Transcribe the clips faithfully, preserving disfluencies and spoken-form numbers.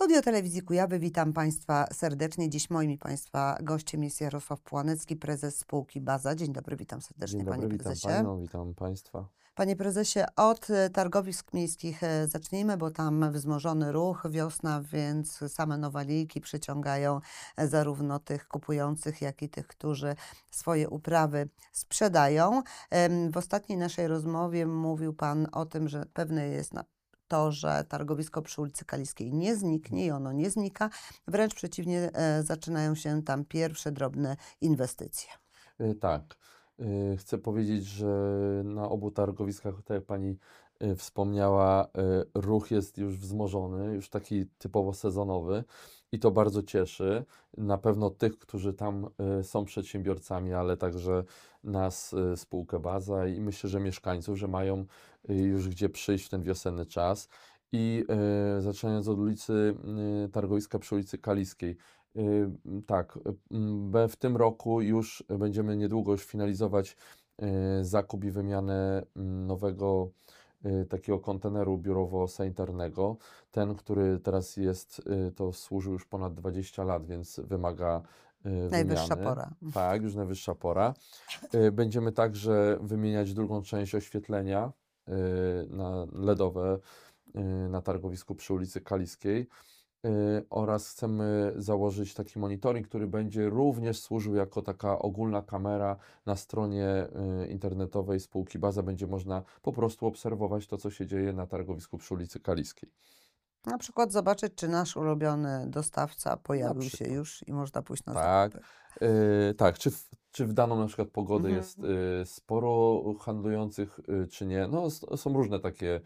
Studio Telewizji Kujawy, witam Państwa serdecznie. Dziś moim i Państwa gościem jest Jarosław Płonecki, prezes spółki Baza. Dzień dobry, witam serdecznie, Dzień panie dobry, witam prezesie. panią, witam państwa. Panie prezesie, od e, targowisk miejskich e, zacznijmy, bo tam wzmożony ruch, wiosna, więc same nowaliki przyciągają e, zarówno tych kupujących, jak i tych, którzy swoje uprawy sprzedają. Em, W ostatniej naszej rozmowie mówił Pan o tym, że pewne jest na to, że targowisko przy ulicy Kaliskiej nie zniknie i ono nie znika. Wręcz przeciwnie, e, zaczynają się tam pierwsze drobne inwestycje. Y, Tak, y, chcę powiedzieć, że na obu targowiskach, tak jak pani y, wspomniała, y, ruch jest już wzmożony, już taki typowo sezonowy i to bardzo cieszy. Na pewno tych, którzy tam y, są przedsiębiorcami, ale także nas, y, spółkę Baza i myślę, że mieszkańców, że mają y, już gdzie przyjść w ten wiosenny czas. I y, zaczynając od ulicy, y, targowiska przy ulicy Kaliskiej. Y, Tak, mm, be- w tym roku już będziemy niedługo już finalizować y, zakup i wymianę mm, nowego y, takiego konteneru biurowo-sanitarnego. Ten, który teraz jest, y, to służył już ponad dwadzieścia lat, więc wymaga y, Najwyższa wymiany. pora. Tak, już najwyższa pora. Y, Będziemy także wymieniać drugą część oświetlenia y, na L E D owe y, na targowisku przy ulicy Kaliskiej. Y, oraz chcemy założyć taki monitoring, który będzie również służył jako taka ogólna kamera na stronie y, internetowej spółki Baza. Będzie można po prostu obserwować to, co się dzieje na targowisku przy ulicy Kaliskiej. Na przykład zobaczyć, czy nasz ulubiony dostawca Na pojawił się przykład. już i można pójść na Tak, zakupy. y, tak. Czy w, czy w daną na przykład pogodę Mhm. jest y, sporo handlujących, y, czy nie? No, s- są różne takie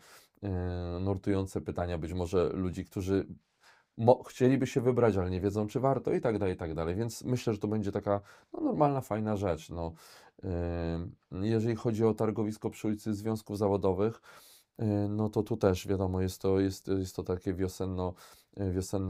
y, nurtujące pytania, być może ludzi, którzy Mo chcieliby się wybrać, ale nie wiedzą, czy warto i tak dalej, i tak dalej. Więc myślę, że to będzie taka no, normalna, fajna rzecz. No. Ym, jeżeli chodzi o targowisko przy ulicy Związków Zawodowych, y, no to tu też wiadomo, jest to, jest, jest to takie wiosenno, y, wiosenne